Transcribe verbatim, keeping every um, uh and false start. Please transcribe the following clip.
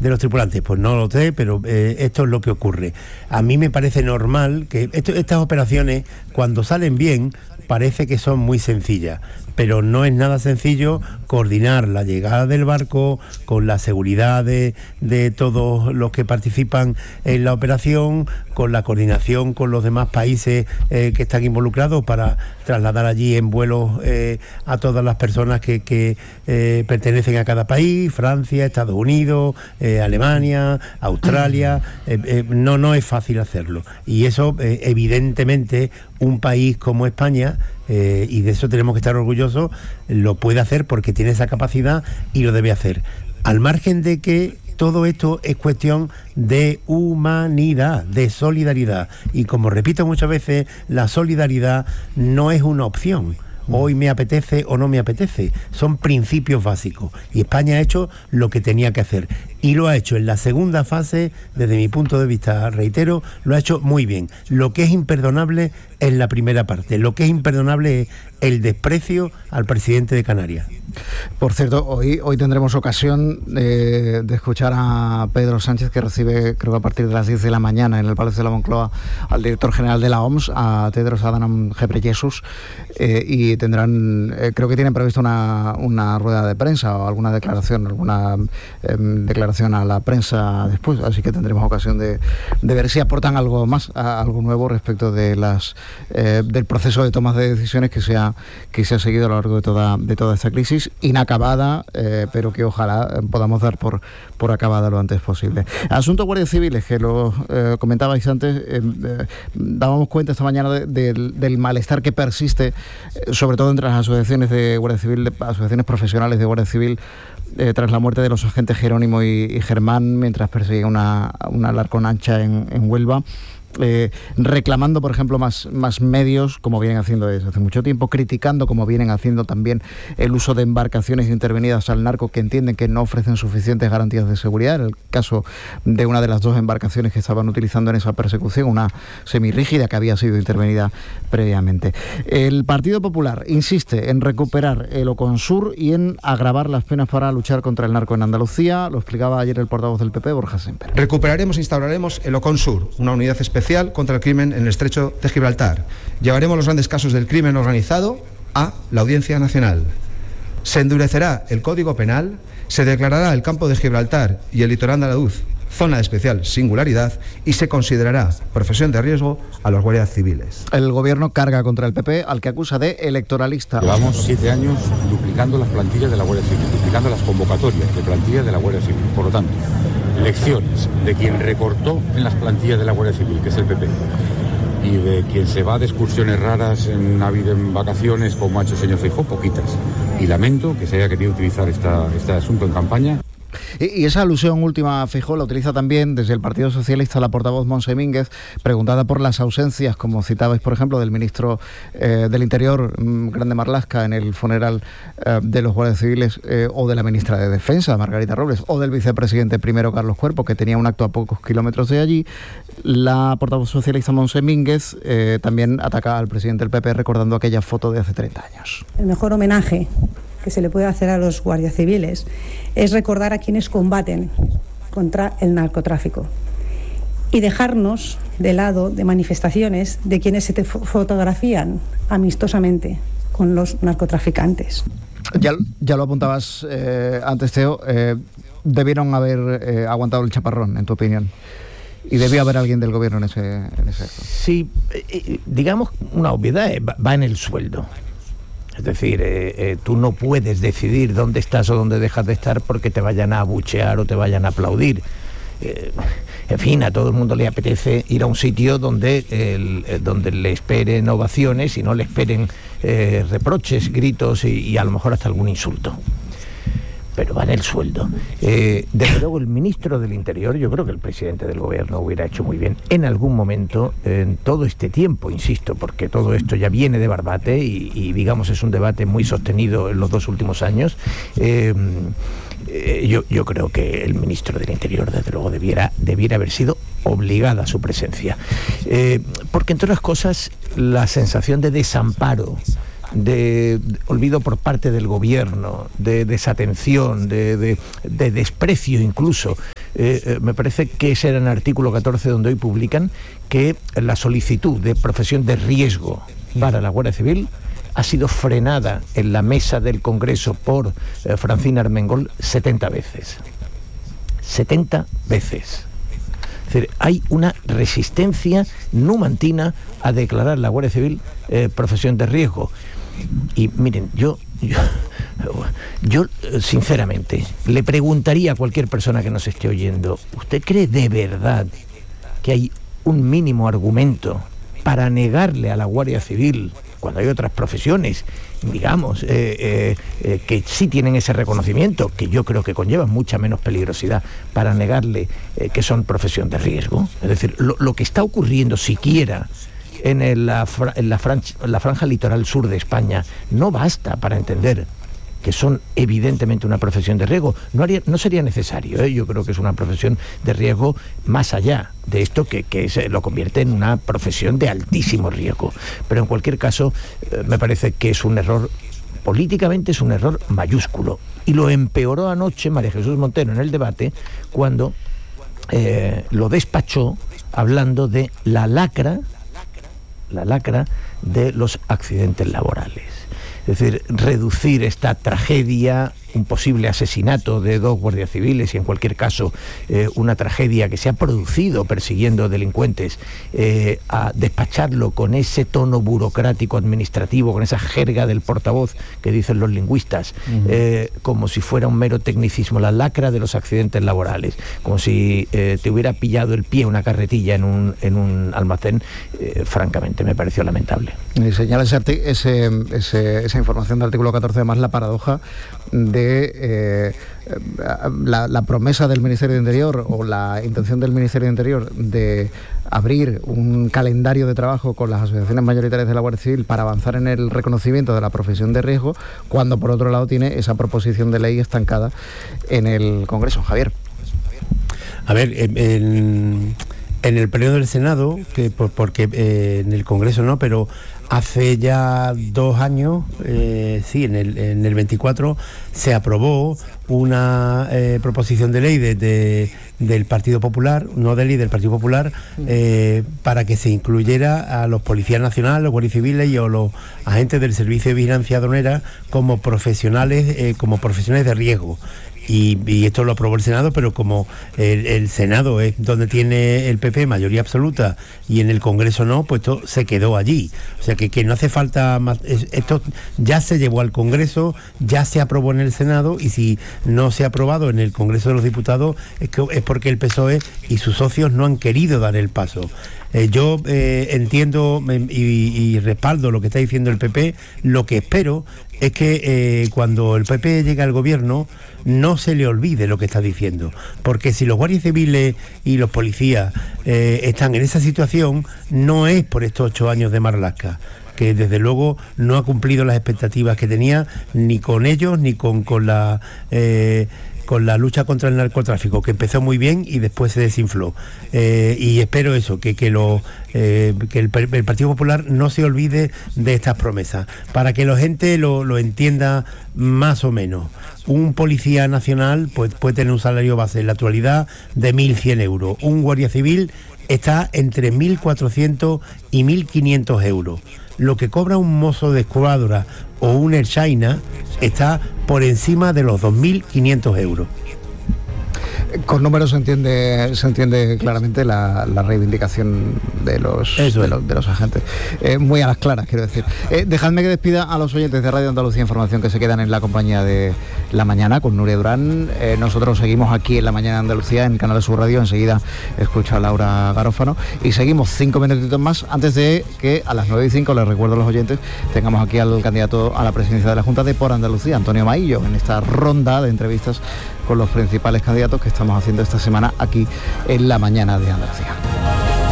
de los tripulantes? Pues no lo sé, pero eh, esto es lo que ocurre. A mí me parece normal que esto, estas operaciones, cuando salen bien, parece que son muy sencillas, pero no es nada sencillo coordinar la llegada del barco con la seguridad de, de todos los que participan en la operación, con la coordinación con los demás países eh, que están involucrados para trasladar allí en vuelos eh, a todas las personas que, que eh, pertenecen a cada país, Francia, Estados Unidos, eh, Alemania, Australia. Eh, eh, no, no es fácil hacerlo. Y eso, eh, evidentemente, un país como España, eh, y de eso tenemos que estar orgullosos, lo puede hacer porque tiene esa capacidad y lo debe hacer. Al margen de que todo esto es cuestión de humanidad, de solidaridad. Y como repito muchas veces, la solidaridad no es una opción. Hoy me apetece o no me apetece. Son principios básicos. Y España ha hecho lo que tenía que hacer. Y lo ha hecho en la segunda fase, desde mi punto de vista, reitero, lo ha hecho muy bien. Lo que es imperdonable es la primera parte. Lo que es imperdonable es el desprecio al presidente de Canarias. Por cierto, hoy, hoy tendremos ocasión eh, de escuchar a Pedro Sánchez, que recibe, creo que a partir de las diez de la mañana en el Palacio de la Moncloa, al director general de la O M S, a Tedros Adhanom Ghebreyesus, eh, y tendrán, eh, creo que tienen previsto una, una rueda de prensa o alguna declaración, alguna eh, declaración a la prensa después, así que tendremos ocasión de, de ver si aportan algo más, a, algo nuevo respecto de las eh, del proceso de toma de decisiones que se ha, que se ha seguido a lo largo de toda, de toda esta crisis, inacabada, eh, pero que ojalá podamos dar por, por acabada lo antes posible. Asunto Guardias Civiles, que lo eh, comentabais antes, eh, eh, dábamos cuenta esta mañana de, de, del malestar que persiste, eh, sobre todo entre las asociaciones de Guardia Civil, de, asociaciones profesionales de Guardia Civil, eh, tras la muerte de los agentes Jerónimo y, y Germán, mientras perseguía una, una Larconancha en, en Huelva. Eh, reclamando, por ejemplo, más, más medios, como vienen haciendo desde hace mucho tiempo, criticando, como vienen haciendo también, el uso de embarcaciones intervenidas al narco que entienden que no ofrecen suficientes garantías de seguridad. En el caso de una de las dos embarcaciones que estaban utilizando en esa persecución, una semirrígida que había sido intervenida previamente. El Partido Popular insiste en recuperar el Oconsur y en agravar las penas para luchar contra el narco en Andalucía. Lo explicaba ayer el portavoz del P P, Borja Semper. Recuperaremos e instauraremos el Oconsur, una unidad especial contra el crimen en el Estrecho de Gibraltar. Llevaremos los grandes casos del crimen organizado a la Audiencia Nacional. Se endurecerá el Código Penal, se declarará el campo de Gibraltar y el litoral andaluz zona de especial singularidad y se considerará profesión de riesgo a los guardias civiles. El gobierno carga contra el P P, al que acusa de electoralista. Llevamos siete años duplicando las plantillas de la Guardia Civil, duplicando las convocatorias de plantillas de la Guardia Civil. Por lo tanto, lecciones de quien recortó en las plantillas de la Guardia Civil, que es el P P, y de quien se va de excursiones raras en Navidad, en vacaciones, como ha hecho el señor Feijóo, poquitas. Y lamento que se haya querido utilizar esta, este asunto en campaña. Y, y esa alusión última a Feijóo la utiliza también desde el Partido Socialista la portavoz Montse Mínguez, preguntada por las ausencias, como citabais, por ejemplo, del ministro eh, del Interior, mmm, Grande Marlaska, en el funeral eh, de los guardias civiles, eh, o de la ministra de Defensa, Margarita Robles, o del vicepresidente primero, Carlos Cuerpo, que tenía un acto a pocos kilómetros de allí. La portavoz socialista Montse Mínguez eh, también ataca al presidente del P P recordando aquella foto de hace treinta años. El mejor homenaje que se le puede hacer a los guardias civiles es recordar a quienes combaten contra el narcotráfico y dejarnos de lado de manifestaciones de quienes se te fotografían amistosamente con los narcotraficantes. Ya, ya lo apuntabas eh, antes, Teo, eh, debieron haber eh, aguantado el chaparrón, en tu opinión. Y debió haber alguien del gobierno en ese, en ese acto. Sí, eh, digamos, una obviedad, eh, va en el sueldo. Es decir, eh, eh, tú no puedes decidir dónde estás o dónde dejas de estar porque te vayan a abuchear o te vayan a aplaudir. Eh, en fin, a todo el mundo le apetece ir a un sitio donde, el, eh, donde le esperen ovaciones y no le esperen eh, reproches, gritos y, y a lo mejor hasta algún insulto. Pero va en el sueldo. Eh, desde luego el ministro del Interior, yo creo que el presidente del gobierno hubiera hecho muy bien en algún momento, en todo este tiempo, insisto, porque todo esto ya viene de Barbate y, y digamos es un debate muy sostenido en los dos últimos años. Eh, eh, yo, yo creo que el ministro del Interior, desde luego, debiera, debiera haber sido obligada a su presencia. Eh, porque, entre otras cosas, la sensación de desamparo, de olvido por parte del gobierno, de desatención, de, de, de desprecio incluso eh, eh, me parece que ese era en el artículo catorce, donde hoy publican que la solicitud de profesión de riesgo para la Guardia Civil ha sido frenada en la mesa del Congreso por eh, Francina Armengol setenta veces. setenta veces. Es decir, hay una resistencia numantina a declarar la Guardia Civil eh, profesión de riesgo. Y miren, yo, yo, yo sinceramente le preguntaría a cualquier persona que nos esté oyendo, ¿usted cree de verdad que hay un mínimo argumento para negarle a la Guardia Civil, cuando hay otras profesiones, digamos, eh, eh, eh, que sí tienen ese reconocimiento, que yo creo que conllevan mucha menos peligrosidad, para negarle eh, que son profesión de riesgo? Es decir, lo, lo que está ocurriendo siquiera en, el, la, en la, franja, la franja litoral sur de España no basta para entender que son evidentemente una profesión de riesgo. No, haría, no sería necesario, ¿eh? Yo creo que es una profesión de riesgo más allá de esto, que, que se lo convierte en una profesión de altísimo riesgo. Pero en cualquier caso, eh, me parece que es un error, políticamente es un error mayúsculo. Y lo empeoró anoche María Jesús Montero en el debate, cuando eh, lo despachó hablando de la lacra, la lacra de los accidentes laborales. Es decir, reducir esta tragedia, un posible asesinato de dos guardias civiles y en cualquier caso eh, una tragedia que se ha producido persiguiendo delincuentes, eh, a despacharlo con ese tono burocrático administrativo, con esa jerga del portavoz que dicen los lingüistas, uh-huh. eh, como si fuera un mero tecnicismo, la lacra de los accidentes laborales, como si eh, te hubiera pillado el pie una carretilla en un, en un almacén. Eh, francamente me pareció lamentable. Y señala ese, ese, ese, esa información del artículo catorce, además, la paradoja de Eh, la, la promesa del Ministerio de Interior, o la intención del Ministerio de Interior de abrir un calendario de trabajo con las asociaciones mayoritarias de la Guardia Civil para avanzar en el reconocimiento de la profesión de riesgo, cuando por otro lado tiene esa proposición de ley estancada en el Congreso. Javier. A ver, en, en el periodo del Senado, que por, porque eh, en el Congreso no, pero hace ya dos años, eh, sí, en el, en el veinticuatro, se aprobó una eh, proposición de ley de, de, del Partido Popular, no de ley del Partido Popular, eh, para que se incluyera a los policías nacionales, los guardias civiles y a los agentes del Servicio de Vigilancia Aduanera como profesionales, eh, como profesionales de riesgo. Y, y esto lo aprobó el Senado, pero como el, el Senado es donde tiene el P P mayoría absoluta y en el Congreso no, pues esto se quedó allí. O sea que, que no hace falta más. Esto ya se llevó al Congreso, ya se aprobó en el Senado, y si no se ha aprobado en el Congreso de los Diputados es, que, es porque el P S O E y sus socios no han querido dar el paso. Eh, yo eh, entiendo eh, y, y respaldo lo que está diciendo el P P. Lo que espero es que eh, cuando el P P llegue al gobierno no se le olvide lo que está diciendo, porque si los guardias civiles y los policías eh, están en esa situación, no es por estos ocho años de Marlaska, que desde luego no ha cumplido las expectativas que tenía, ni con ellos ni con, con la eh, con la lucha contra el narcotráfico, que empezó muy bien y después se desinfló. Eh, y espero eso, que, que, lo, eh, que el, el Partido Popular no se olvide de estas promesas, para que la gente lo, lo entienda más o menos. Un policía nacional pues, puede tener un salario base en la actualidad de mil cien euros. Un guardia civil está entre mil cuatrocientos y mil quinientos euros. Lo que cobra un mozo de escuadra o un Erchaina está por encima de los dos mil quinientos euros. Con números se entiende, se entiende claramente la, la reivindicación de los, de, los de los agentes. Eh, muy a las claras, quiero decir. Eh, dejadme que despida a los oyentes de Radio Andalucía Información que se quedan en la compañía de La Mañana con Nuria Durán. Eh, nosotros seguimos aquí en La Mañana de Andalucía, en Canal Sur Radio. Enseguida escucha a Laura Garófano. Y seguimos cinco minutitos más antes de que a las nueve y cinco, les recuerdo a los oyentes, tengamos aquí al candidato a la presidencia de la Junta de Por Andalucía, Antonio Maillo, en esta ronda de entrevistas con los principales candidatos que estamos haciendo esta semana aquí en La Mañana de Andalucía.